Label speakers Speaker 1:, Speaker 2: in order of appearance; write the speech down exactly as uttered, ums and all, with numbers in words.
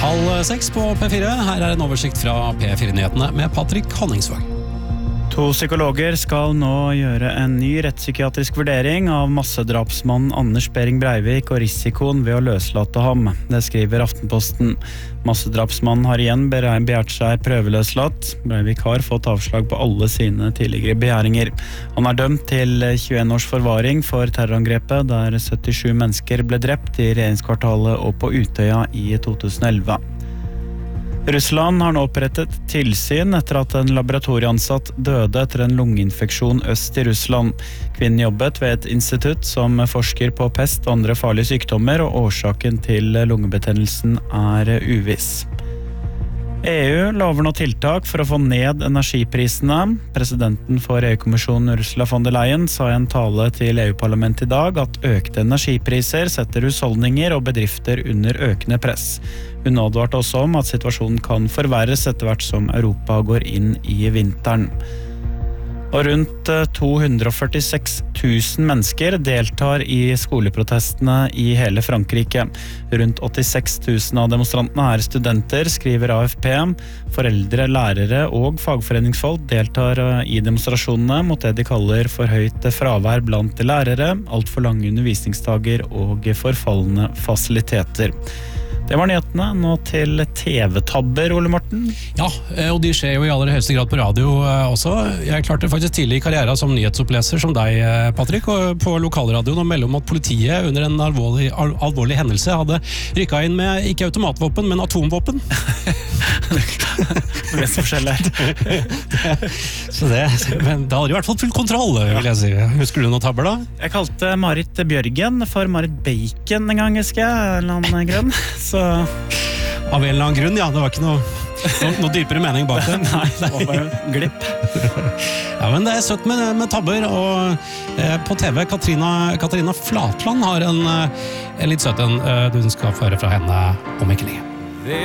Speaker 1: Halv seks på P fire. Her er en oversikt fra P fire-nyhetene med Patrick Honningsvåg.
Speaker 2: To psykologer skal nå gjøre en ny rettspsykiatrisk vurdering av massedrapsmannen Anders Behring Breivik og risikoen ved å løslate ham. Det skriver Aftenposten. Massedrapsmannen har igjen begjært seg prøveløslatt. Breivik har fått avslag på alle sine tidligere begjæringer. Han er dømt til tjueen års forvaring for terrorangrepet der syttisju mennesker ble drept i regjeringskvartalet og på Utøya i to tusen og elleve. Russland har nå opprettet tilsyn etter at en laboratorieansatt døde etter en lungeinfeksjon øst i Russland. Kvinnen jobbet ved et institutt som forsker på pest og andre farlige sykdommer, og årsaken til lungebetennelsen er uviss. E U lover nå tiltak for å få ned energiprisene. Presidenten for E U-kommisjonen Ursula von der Leyen sa i en tale til E U-parlamentet i dag at økte energipriser setter husholdninger og bedrifter under økende press. Hun advarte også om at situasjonen kan forverres etter hvert som Europa går inn i vinteren. Og rundt to hundre og førtiseks tusen mennesker deltar i skoleprotestene i hele Frankrike. Rundt åttiseks tusen av demonstrantene er studenter, skriver A F P. Foreldre, lærere og fagforeningsfolk deltar i demonstrasjonene mot det de kaller for høyt fravær blant lærere, alt for lange undervisningsdager og forfallende fasiliteter. Det var nyhetene. Nå til T V-tabber, Ole Morten.
Speaker 1: Ja, og de skjer jo i aller høyeste grad på radio også. Jeg klarte faktisk tidlig i karrieren som nyhetsoppleser som deg, Patrick, og på lokalradioen og melde om at politiet under en alvorlig, al alvorlig hendelse hadde rykket inn med ikke automatvåpen, men atomvåpen.
Speaker 2: Det er så forskjellig.
Speaker 1: Så det, men da hadde de i hvert fall full kontroll, vil jeg si. Husker du noen tabber da?
Speaker 2: Jeg kalte Marit Bjørgen for Marit Bacon en gang, husker jeg, en eller annen grunn. Så
Speaker 1: av en eller annen grunn, ja, det var ikke noe, noe, noe dypere mening bak det.
Speaker 2: Nei, det var bare glipp.
Speaker 1: Ja, men det er søtt med, med tabber, og eh, på T V, Katrina, Katarina Flatland har en, en litt søt en, eh, du skal få høre fra henne om ikke lenge.